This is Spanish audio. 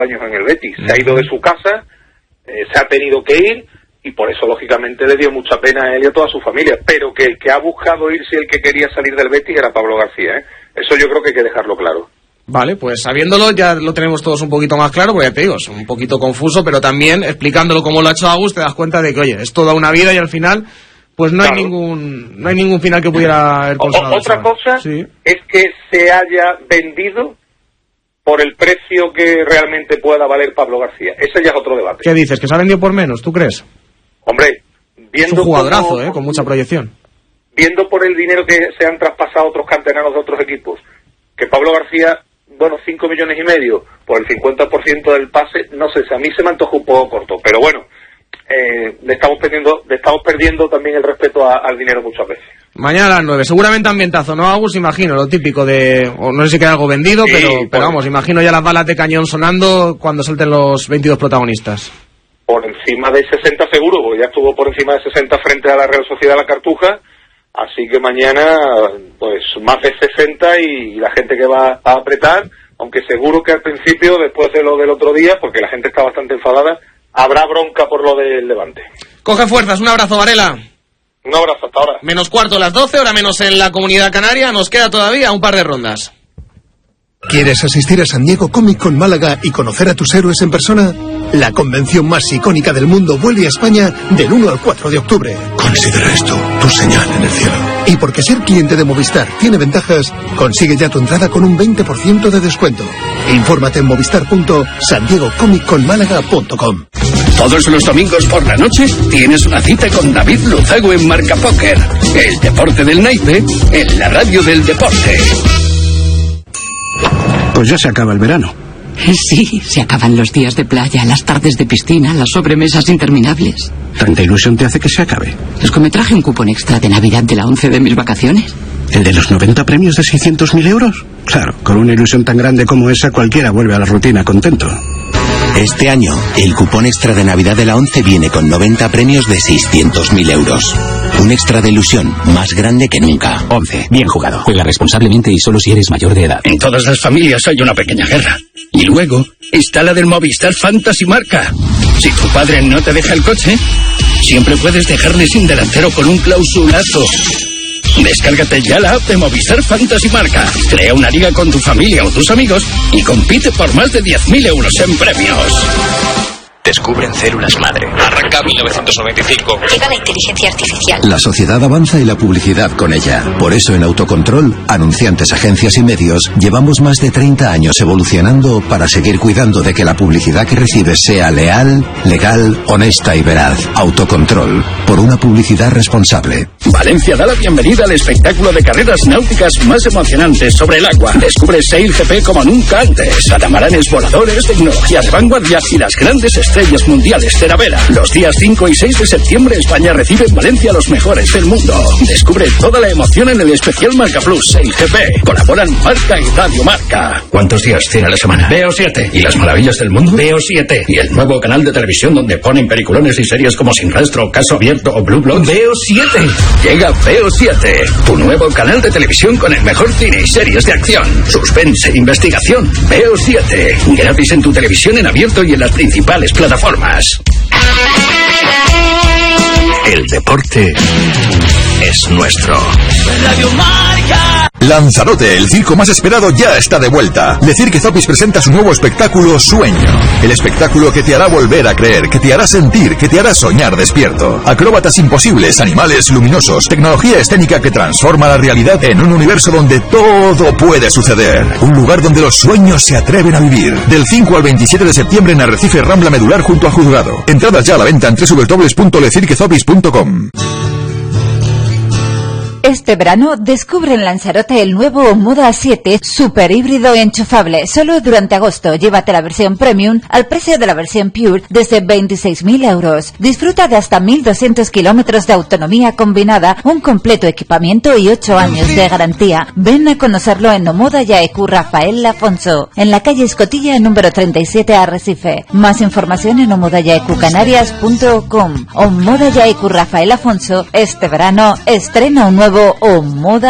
años en el Betis. Se ha ido de su casa, se ha tenido que ir, y por eso, lógicamente, le dio mucha pena a él y a toda su familia. Pero que el que ha buscado irse, el que quería salir del Betis, era Pablo García, ¿eh? Eso yo creo que hay que dejarlo claro. Vale, pues sabiéndolo ya lo tenemos todos un poquito más claro, porque ya te digo, es un poquito confuso, pero también explicándolo como lo ha hecho Agus, te das cuenta de que, oye, es toda una vida y al final, pues no hay ningún final que pudiera haber consolado. Otra cosa es que se haya vendido por el precio que realmente pueda valer Pablo García. Ese ya es otro debate. ¿Qué dices? ¿Que se ha vendido por menos? ¿Tú crees? Hombre, viendo... Es un jugadorazo, con mucha proyección. Viendo por el dinero que se han traspasado otros canteranos de otros equipos, que Pablo García, 5,5 millones por el 50% del pase, no sé, a mí se me antojó un poco corto, pero bueno, le estamos perdiendo también el respeto al dinero muchas veces. Mañana a las 9, seguramente ambientazo, ¿no, Agus? Imagino, lo típico de... O no sé si queda algo vendido, sí, pero vamos, imagino ya las balas de cañón sonando cuando salten los 22 protagonistas. Por encima de 60 seguro, porque ya estuvo por encima de 60 frente a la Real Sociedad La Cartuja, así que mañana, pues, más de 60 y la gente que va a apretar, aunque seguro que al principio, después de lo del otro día, porque la gente está bastante enfadada, habrá bronca por lo del Levante. Coge fuerzas, un abrazo, Varela. Un abrazo, hasta ahora. Menos cuarto, las 12, hora menos en la Comunidad Canaria, nos queda todavía un par de rondas. ¿Quieres asistir a San Diego Comic Con Málaga y conocer a tus héroes en persona? La convención más icónica del mundo vuelve a España del 1 al 4 de octubre. Considera esto tu señal en el cielo. Y porque ser cliente de Movistar tiene ventajas, consigue ya tu entrada con un 20% de descuento. Infórmate en movistar.sandiegocomicconmálaga.com. Todos los domingos por la noche tienes una cita con David Luzago en Marca Póker. El deporte del naipe en la radio del deporte. Pues ya se acaba el verano. Sí, se acaban los días de playa, las tardes de piscina, las sobremesas interminables. ¿Tanta ilusión te hace que se acabe? Es que me traje un cupón extra de Navidad de la 11 de mis vacaciones. ¿El de los 90 premios de 600.000 euros? Claro, con una ilusión tan grande como esa cualquiera vuelve a la rutina contento. Este año, el cupón extra de Navidad de la 11 viene con 90 premios de 600.000 euros. Un extra de ilusión más grande que nunca. 11. Bien jugado. Juega responsablemente y solo si eres mayor de edad. En todas las familias hay una pequeña guerra. Y luego está la del Movistar Fantasy Marca. Si tu padre no te deja el coche, siempre puedes dejarle sin delantero con un clausulazo. Descárgate ya la app de Movistar Fantasy Marca. Crea una liga con tu familia o tus amigos y compite por más de 10.000 euros en premios. Descubren células madre. Arranca 1995. Llega la inteligencia artificial. La sociedad avanza y la publicidad con ella. Por eso en Autocontrol, anunciantes, agencias y medios, llevamos más de 30 años evolucionando para seguir cuidando de que la publicidad que recibes sea leal, legal, honesta y veraz. Autocontrol. Por una publicidad responsable. Valencia da la bienvenida al espectáculo de carreras náuticas más emocionantes sobre el agua. Descubre SailGP como nunca antes. Catamaranes voladores, tecnología de vanguardia y las grandes estrellas mundiales de la vela. Los días 5 y 6 de septiembre España recibe en Valencia a los mejores del mundo. Descubre toda la emoción en el especial Marca Plus SailGP. Colaboran Marca y Radio Marca. ¿Cuántos días tiene la semana? Veo 7. ¿Y las maravillas del mundo? Veo 7. ¿Y el nuevo canal de televisión donde ponen peliculones y series como Sin Rastro, Caso Abierto o Blue Bloods? Veo 7. Llega Veo 7, tu nuevo canal de televisión con el mejor cine y series de acción, suspense, investigación. Veo 7, gratis en tu televisión en abierto y en las principales plataformas. El deporte es nuestro. Radio Marca. Lanzarote, el circo más esperado, ya está de vuelta. The Cirque Zopis presenta su nuevo espectáculo Sueño. El espectáculo que te hará volver a creer, que te hará sentir, que te hará soñar despierto. Acróbatas imposibles, animales luminosos, tecnología escénica que transforma la realidad en un universo donde todo puede suceder. Un lugar donde los sueños se atreven a vivir. Del 5 al 27 de septiembre en Arrecife, Rambla Medular junto a Juzgado. Entradas ya a la venta en www.lecirquezopis.com. Este verano descubre en Lanzarote el nuevo Moda 7 super híbrido enchufable. Solo durante agosto llévate la versión Premium al precio de la versión Pure desde 26.000 euros. Disfruta de hasta 1.200 kilómetros de autonomía combinada, un completo equipamiento y 8 años de garantía. Ven a conocerlo en Omoda Yaecu Rafael Afonso, en la calle Escotilla número 37 Arrecife. Más información en omodayaecucanarias.com. Omoda Yaecu Rafael Afonso, este verano estrena un nuevo Omoda